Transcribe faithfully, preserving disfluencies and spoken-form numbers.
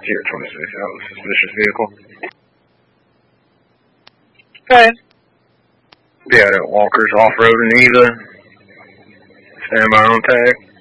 Tier twenty-six, that was a suspicious vehicle. Okay. Yeah, that Walker's off-roading Eva. Stand by on tag.